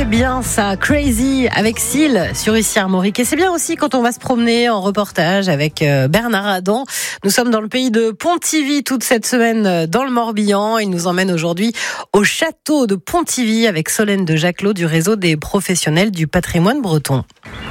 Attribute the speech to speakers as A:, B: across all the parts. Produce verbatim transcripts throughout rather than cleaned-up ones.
A: c'est bien ça, Crazy avec Seal sur Ici Armorique. Et c'est bien aussi quand on va se promener en reportage avec Bernard Adam. Nous sommes dans le pays de Pontivy toute cette semaine dans le Morbihan. Il nous emmène aujourd'hui au château de Pontivy avec Solène de Jacquelot du réseau des professionnels du patrimoine breton.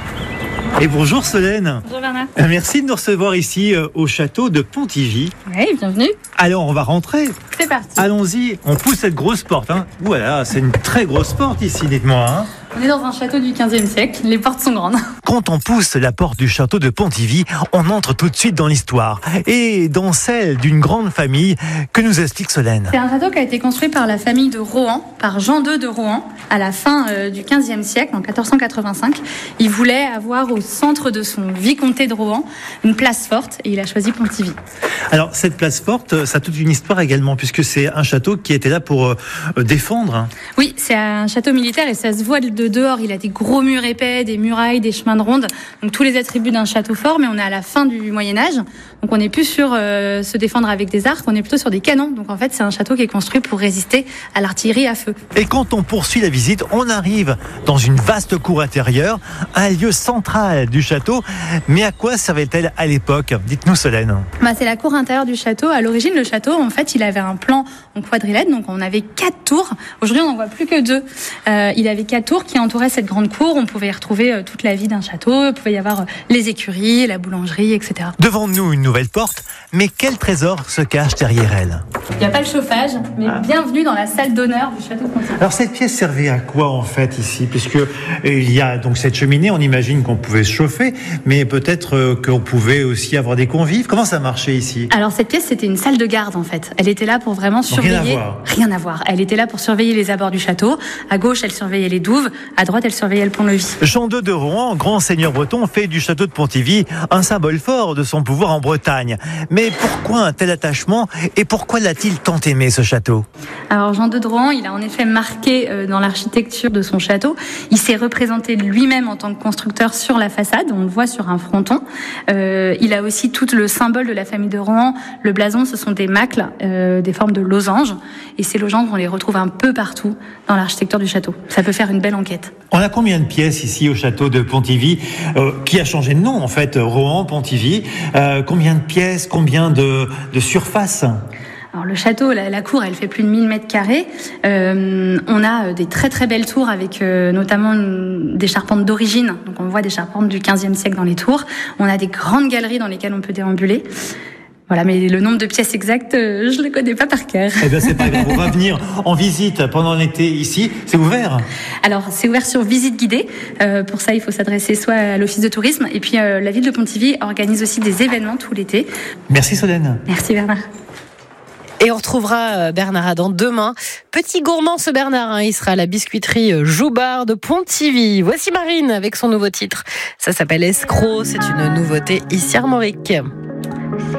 B: Et bonjour Solène.
C: Bonjour Bernard.
B: Merci de nous recevoir ici euh, au château de Pontivy.
C: Oui, bienvenue.
B: Alors on va rentrer.
C: C'est parti.
B: Allons-y, on pousse cette grosse porte. Hein. Voilà, c'est une très grosse porte ici, dites-moi. Hein.
C: On est dans un château du quinzième siècle, les portes sont grandes.
B: Quand on pousse la porte du château de Pontivy, on entre tout de suite dans l'histoire et dans celle d'une grande famille que nous explique Solène.
C: C'est un château qui a été construit par la famille de Rohan, par Jean deux de Rohan, à la fin euh, du quinzième siècle, en quatorze cent quatre-vingt-cinq. Il voulait avoir au centre de son vicomté de Rohan une place forte et il a choisi Pontivy.
B: Alors cette place forte, ça a toute une histoire également puisque c'est un château qui était là pour euh, défendre.
C: Oui, c'est un château militaire et ça se voit de dehors. Il a des gros murs épais, des murailles, des chemins de ronde, donc tous les attributs d'un château fort, mais on est à la fin du Moyen-Âge, donc on n'est plus sur euh, se défendre avec des arcs, on est plutôt sur des canons, donc en fait c'est un château qui est construit pour résister à l'artillerie à feu.
B: Et quand on poursuit la visite, on arrive dans une vaste cour intérieure, un lieu central du château, mais à quoi servait-elle à l'époque? Dites-nous Solène.
C: Bah, c'est la cour intérieure du château. À l'origine, le château, en fait, il avait un plan en quadrilène, donc on avait quatre tours. Aujourd'hui, on n'en voit plus que deux. Euh, il avait quatre tours qui entouraient cette grande cour. On pouvait y retrouver euh, toute la vie d'un château. Il pouvait y avoir euh, les écuries, la boulangerie, et cetera.
B: Devant nous, une nouvelle porte, mais quel trésor se cache derrière elle?
C: Il n'y a pas le chauffage, mais ah. Bienvenue dans la salle d'honneur du château de Pontivy.
B: Alors cette pièce servait à quoi en fait ici? Puisque euh, il y a donc cette cheminée, on imagine qu'on pouvait se chauffer, mais peut-être euh, qu'on pouvait aussi avoir des convives. Comment ça marchait ici?
C: Alors cette pièce, c'était une salle de garde en fait. Elle était là pour vraiment surveiller.
B: Rien à voir.
C: Rien à voir. Elle était là pour surveiller les abords du château. À gauche, elle surveillait les douves. À droite, elle surveillait le pont-levis.
B: Jean deux de Rohan, grand seigneur breton, fait du château de Pontivy un symbole fort de son pouvoir en Bretagne. Mais pourquoi un tel attachement et pourquoi l'a-t-il tant aimé ce château?
C: Alors Jean deux de Rohan, il a en effet marqué euh, dans l'architecture de son château. Il s'est représenté lui-même en tant que constructeur sur la façade. On le voit sur un fronton. Euh, il a aussi tout le symbole de la famille de Rohan. Le blason, ce sont des macles, euh, des formes de losanges. Et ces losanges, on les retrouve un peu partout dans l'architecture du château. Ça peut faire une belle enquête.
B: On a combien de pièces ici au château de Pontivy, euh, qui a changé de nom en fait, Rohan, Pontivy. Euh, combien de pièces, combien de, de surface?
C: Alors le château, la, la cour, elle fait plus de mille mètres carrés. Euh, on a des très très belles tours avec euh, notamment une, des charpentes d'origine. Donc on voit des charpentes du quinzième siècle dans les tours. On a des grandes galeries dans lesquelles on peut déambuler. Voilà, mais le nombre de pièces exactes, euh, je ne le connais pas par cœur.
B: Eh bien, c'est pas grave. On va venir en visite pendant l'été ici. C'est ouvert?
C: Alors, c'est ouvert sur visite guidée. Euh, pour ça, il faut s'adresser soit à l'office de tourisme. Et puis, euh, la ville de Pontivy organise aussi des événements tout l'été.
B: Merci Solène.
C: Merci Bernard.
A: Et on retrouvera Bernard Adam demain. Petit gourmand ce Bernard, hein, il sera à la biscuiterie Joubard de Pontivy. Voici Marine avec son nouveau titre. Ça s'appelle Escroc, c'est une nouveauté ici Armorique.